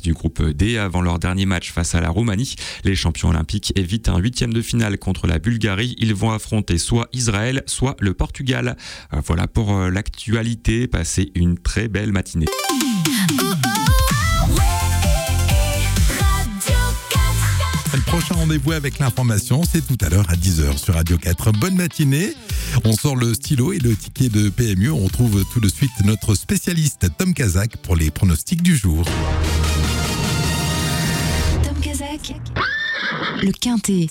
du groupe D avant leur dernier match face à la Roumanie. Les champions olympiques évitent un 8e de finale contre la Bulgarie. Ils vont affronter soit Israël, soit le Portugal. Voilà pour l'actualité. Passez une très belle matinée. Le prochain rendez-vous avec l'information, c'est tout à l'heure à 10h sur Radio 4. Bonne matinée. On sort le stylo et le ticket de PMU. On retrouve tout de suite notre spécialiste Tom Kazak pour les pronostics du jour. Tom Kazak, le Quintet.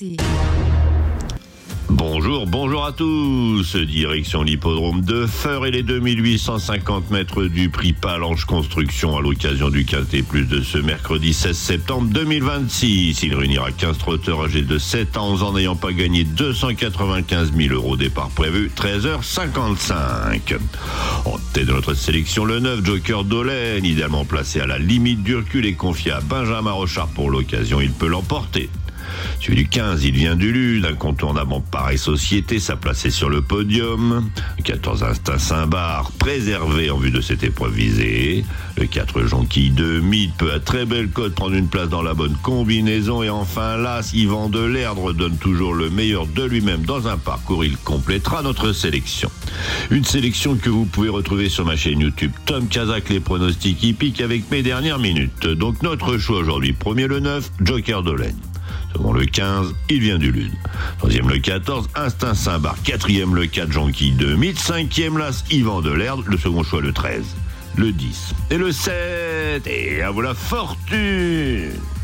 Bonjour à tous. Direction l'hippodrome de Feur et les 2850 mètres du prix Palanche Construction à l'occasion du Quintet Plus de ce mercredi 16 septembre 2026. Il réunira 15 trotteurs âgés de 7 à 11 ans n'ayant pas gagné 295 000 €. Départ prévu 13h55. En tête de notre sélection, le 9 Joker Dolène, idéalement placé à la limite du recul et confié à Benjamin Rochard pour l'occasion. Il peut l'emporter. Celui du 15, il vient du Lude, incontournable pareille société, sa placée sur le podium. Le 14, Instinct Saint-Bar, préservé en vue de cette épreuve visée. Le 4, Jonquille de Mythe peut à très belle cote prendre une place dans la bonne combinaison. Et enfin, l'As, Yvan Delerdre donne toujours le meilleur de lui-même dans un parcours. Il complétera notre sélection. Une sélection que vous pouvez retrouver sur ma chaîne YouTube Tom Kazak, les pronostics hippiques avec mes dernières minutes. Donc notre choix aujourd'hui, premier le 9, Joker Dolène. Second le 15, il vient du Lude. Troisième le 14, Instinct Saint-Bar. Quatrième le 4, Jonquille de Mythe. Cinquième l'As, Yvan Delerdre. Le second choix le 13, le 10 et le 7. Et à vous la fortune!